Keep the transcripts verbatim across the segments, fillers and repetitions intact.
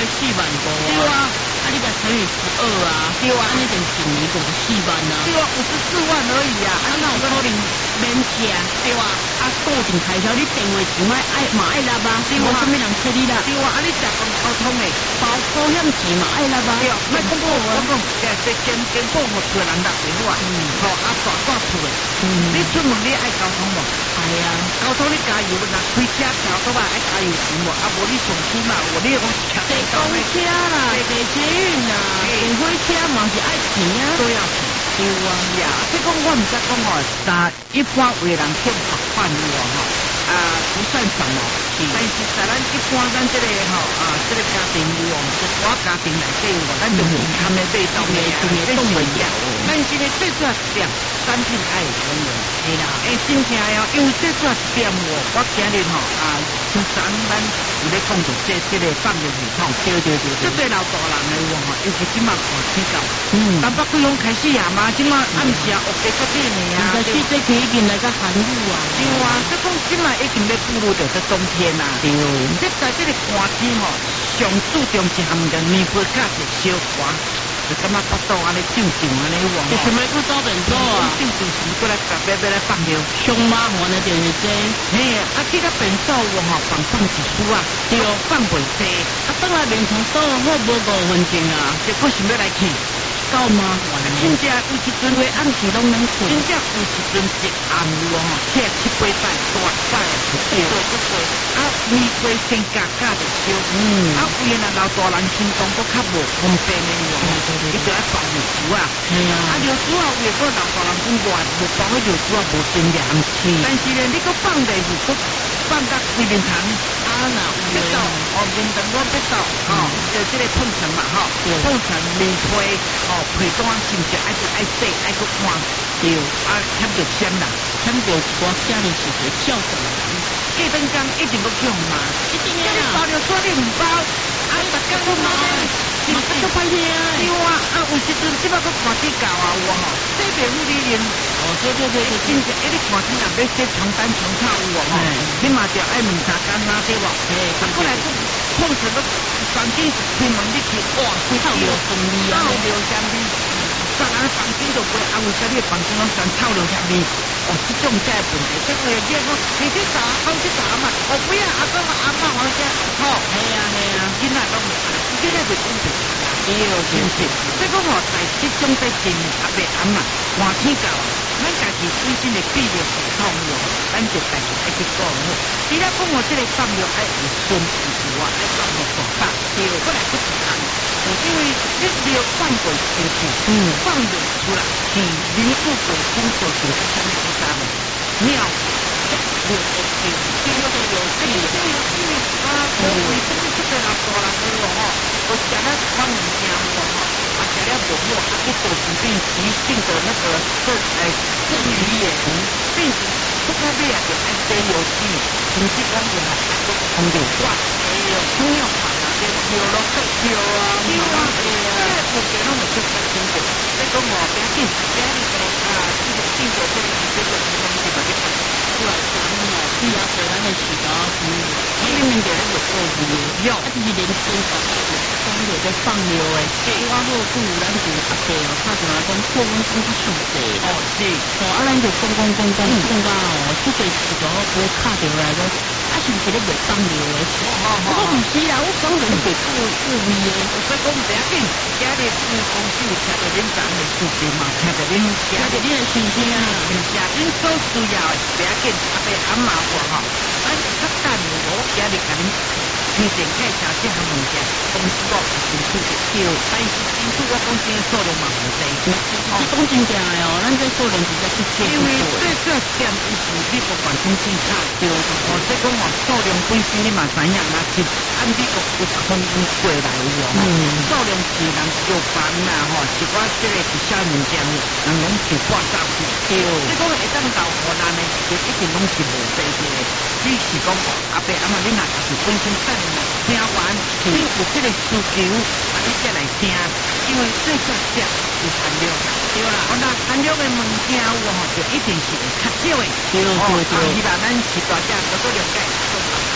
四万多啊。 对啊， 啊，你甲乘以十二啊， 对啊， 安尼就一年就是四万啊。 对啊，五十四万而已啊， 啊，那有可能免车？ 对啊， 啊，固定开销，你电话钱爱爱嘛爱纳啊，无啥物人催你啦。 对啊，啊，你食公交通诶， 包保险钱嘛爱纳啊。 对啊，莫讲我我讲，诶，这健健保互厝人六电话， 嗯， 吼，啊，大大厝诶， 嗯， 你出门你爱交通无？ 哎呀， 交通你加油，若开车条都嘛爱加油钱无？啊，无你上车嘛，我你讲车坐公车啦，坐捷运啦，坐火车嘛是爱钱啊。 都要钱。 对啊， 是啊，即讲我毋知讲吼，但一般为人欠罚款有哦吼，啊不算什么，但是在咱一般咱即个吼啊，即个家庭有哦，一寡家庭内底有哦，咱就健康的被动的啊，这是重要。但是呢，最主要一点，产品爱有用用， 是啦， 诶，真正哦，因为最主要一点哦，我今日吼啊，就咱咱有咧讲到这这个放流系统， 对对对这对老大人来讲吼，尤其即马寒天到， 嗯， 南北季风开始啊嘛，即马暗时啊，黑个个冷的啊， 但是这期已经来个寒雨啊， 对啊，这讲即马已经要步入着这冬天啦， 对， 这在这个寒天吼，上注重一项物件，棉被加一小寒。就感觉腹肚安尼胀胀安尼有无？ 就想要去早便所啊， 胀胀时过来特别要来放尿， 上麻烦的就是这。 嘿，啊，去到便所有吼，放放一丝啊，对，放袂济， 啊，等下面从倒好无五分钟啊， 结果想要来去。 够麻烦的， 真正有一阵话暗时拢能困，真正有一阵一暗有哦，起来七八摆、大摆就对做做做，啊，玫瑰先加加就少，嗯，啊，为了老大人行动都较无方便的有哦，你就爱放尿珠啊， 系啊， 啊，尿珠啊，为个老大人讲外无放个尿珠啊无尊严，是，但是呢，你个放地是个放到规面堂，啊那有到哦面堂我要到，哦，就这个碰层嘛，哈，碰层面皮，哦。皮单是毋是爱去爱洗爱去看？对，啊，添着钱啦， 添着一寡家里是个孝顺的人， 过灯工一定要去嘛， 一定要啦。包着纸你唔包，啊，大家都买， 是嘛？都歹听啊。 对啊，啊，有时阵即摆个看地搞啊，有啊吼，洗袂污你连。 哦，对对对对， 真正一你看天若要洗床单床套有啊吼，你嘛着爱两三工啊，对无？哎，过来个碰着个房间开门你去，哇， 臭流香味啊， 臭流香味。当然房间就不会啊，为啥你房间拢全臭流香味？哦，这种在问题，这个也讲你去找，我去找嘛，我不要阿公阿妈我家，吼， 系啊系啊， 囡仔拢唔爱，囡仔就讲不对哦，真是。这个吼，在这种在真阿伯阿妈寒天到，咱家己本身的泌尿系统哟，咱就家己爱去顾好。除了讲我这个放尿爱有顺序以外，爱放尿大大，对，过来不一样。因为你尿放过出去，嗯，放入出来，是凝固过通过就是什么意思呢？尿尿的尿，尿的有这个这个这个啊，所以这个这个人大人有哦，我食了放物件有哦，啊食了无好，啊去做疾病急性的那个肾哎肾盂炎，病情不可避免就爱得有气，甚至讲就还都空流挂，哎呦，空尿法啊，这尿咯，尿啊，尿啊，哎呀，目前拢没出发生过，这个我不要紧，不要紧啊，这个病毒这个这个什么东西把它出来， 是啊，对，咱的饲料是， 你明明就那个过鱼，有， 啊，就是连生产讲着在放尿的，我好拄有咱就阿伯哦，拍电话讲破温讲较伤济， 哦是， 哦，啊，咱就讲讲讲讲讲到哦，出侪饲料不会卡着来个，啊，是毋是咧袂放尿的？我讲毋是啦，我讲着是袂顾顾味的， 所以讲不要紧，今日有公司有听到恁讲的事情嘛，听到恁听着恁的心声啊， 是啊，恁所需要的不要紧，阿伯阿妈话吼，咱较等我今日甲恁推荐介绍这项物件，公司我是真出的，对，但是真出我讲真数量嘛无济， 是讲真正的哦，咱这数量是在去做， 因为最主要点就是你不管通信差，对，或者讲话数量本身你嘛知影啦，是按你有有空运过来的哦，数量是人有办啦吼，一寡这个是小物件，人拢是挂上去，对，你讲会当到河南的，就一定拢是无济的，你是讲阿伯阿妈你若是本身等听完，你有这个需求，啊你再来听，因为最主要点是含量，对啦，哦那含量的物件有吼，就一定是会较少的， 对对对， 是吧？咱是大家多多了解。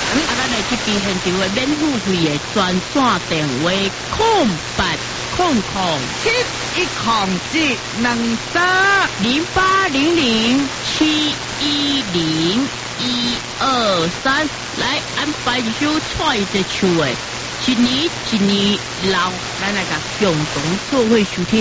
啊，咱来这边现场的免付费的专线电话空八空空七一空七两三零八零零七一零一二三，来安排一首蔡一首的，一年一年老，咱来甲共同做伙收听。